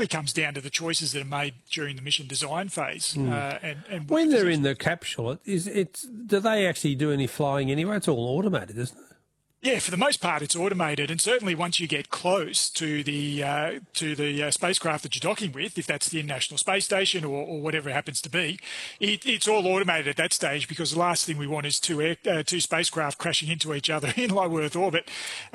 really comes down to the choices that are made during the mission design phase. And when they're in the capsule, do they actually do any flying anyway? It's all automated, isn't it? Yeah, for the most part, it's automated, and certainly once you get close to the spacecraft that you're docking with, if that's the International Space Station or whatever it happens to be, it's all automated at that stage, because the last thing we want is two spacecraft crashing into each other in low Earth orbit.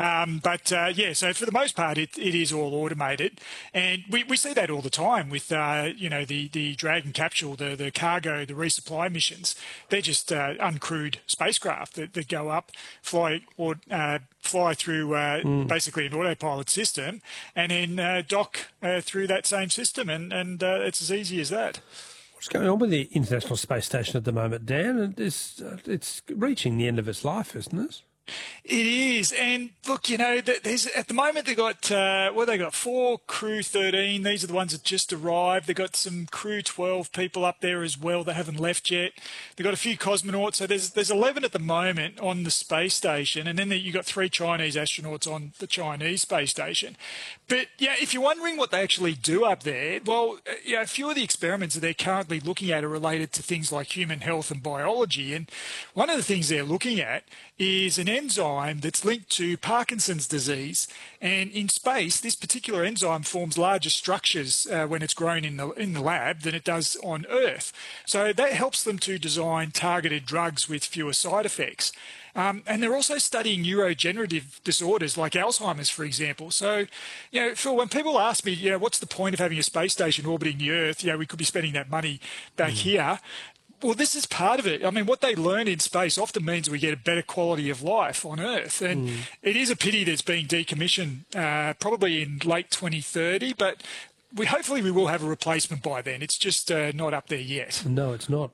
So for the most part, it is all automated, and we see that all the time with the Dragon capsule, the cargo, the resupply missions. They're just uncrewed spacecraft that go up, fly through basically an autopilot system, and then dock through that same system, and it's as easy as that. What's going on with the International Space Station at the moment, Dan? It's reaching the end of its life, isn't it? It is, and look, there's at the moment they got they got 4 Crew 13. These are the ones that just arrived. They got some Crew 12 people up there as well that haven't left yet. They got a few cosmonauts. So there's 11 at the moment on the space station, and then you got 3 Chinese astronauts on the Chinese space station. But yeah, if you're wondering what they actually do up there, well, a few of the experiments that they're currently looking at are related to things like human health and biology, and one of the things they're looking at is an enzyme that's linked to Parkinson's disease. And in space, this particular enzyme forms larger structures when it's grown in the lab than it does on Earth. So that helps them to design targeted drugs with fewer side effects. And they're also studying neurodegenerative disorders like Alzheimer's, for example. So, Phil, when people ask me, what's the point of having a space station orbiting the Earth? We could be spending that money back here. Well, this is part of it. I mean, what they learn in space often means we get a better quality of life on Earth. And it is a pity that it's being decommissioned probably in late 2030, but hopefully we will have a replacement by then. It's just not up there yet. No, it's not.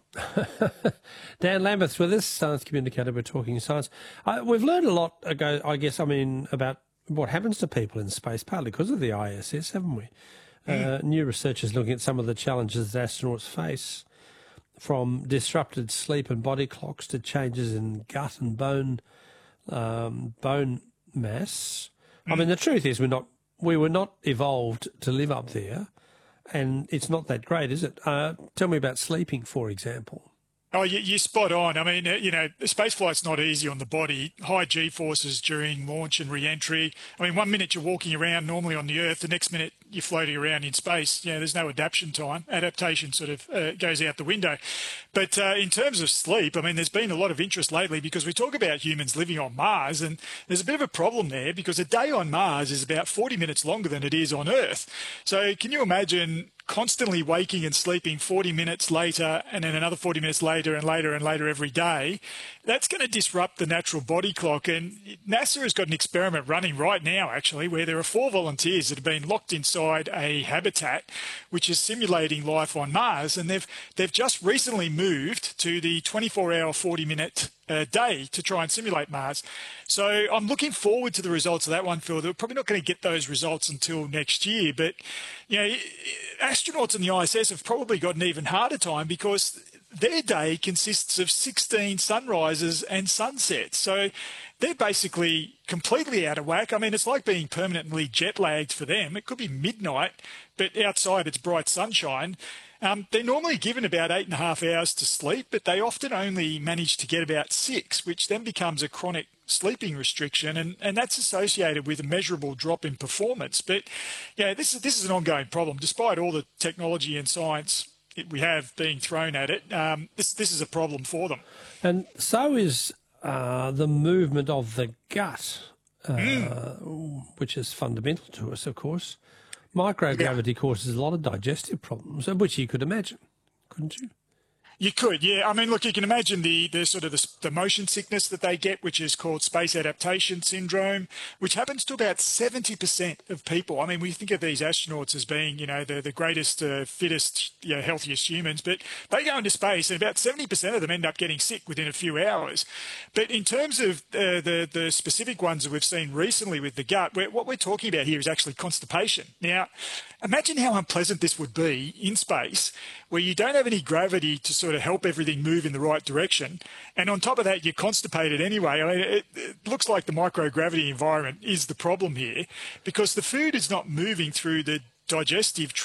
Dan Lambeth with us, Science Communicator. We're talking science. We've learned a lot ago, I guess, about what happens to people in space, partly because of the ISS, haven't we? New research is looking at some of the challenges that astronauts face, from disrupted sleep and body clocks to changes in gut and bone mass. I mean, the truth is we were not evolved to live up there, and it's not that great, is it? Tell me about sleeping, for example. Oh, you're spot on. I mean, space flight's not easy on the body. High G-forces during launch and re-entry. I mean, 1 minute you're walking around normally on the Earth, the next minute you're floating around in space. There's no adaptation time. Adaptation sort of goes out the window. But in terms of sleep, I mean, there's been a lot of interest lately because we talk about humans living on Mars, and there's a bit of a problem there because a day on Mars is about 40 minutes longer than it is on Earth. So can you imagine constantly waking and sleeping 40 minutes later and then another 40 minutes later and later and later every day? That's going to disrupt the natural body clock. And NASA has got an experiment running right now, actually, where there are 4 volunteers that have been locked inside a habitat which is simulating life on Mars. And they've just recently moved to the 24-hour, 40-minute day to try and simulate Mars. So I'm looking forward to the results of that one, Phil. They're probably not going to get those results until next year. But, astronauts in the ISS have probably got an even harder time because their day consists of 16 sunrises and sunsets. So they're basically completely out of whack. I mean, it's like being permanently jet lagged for them. It could be midnight, but outside it's bright sunshine. They're normally given about 8.5 hours to sleep, but they often only manage to get about 6, which then becomes a chronic sleeping restriction, and that's associated with a measurable drop in performance. But this is an ongoing problem. Despite all the technology and science we have being thrown at it, this is a problem for them. And so is the movement of the gut, which is fundamental to us, of course. Microgravity causes a lot of digestive problems, which you could imagine, couldn't you? You could, yeah. I mean, look, you can imagine the sort of the motion sickness that they get, which is called space adaptation syndrome, which happens to about 70% of people. I mean, we think of these astronauts as being, the greatest, fittest, healthiest humans, but they go into space and about 70% of them end up getting sick within a few hours. But in terms of the specific ones that we've seen recently with the gut, what we're talking about here is actually constipation. Now, imagine how unpleasant this would be in space where you don't have any gravity to sort of help everything move in the right direction. And on top of that, you're constipated anyway. I mean, it looks like the microgravity environment is the problem here because the food is not moving through the digestive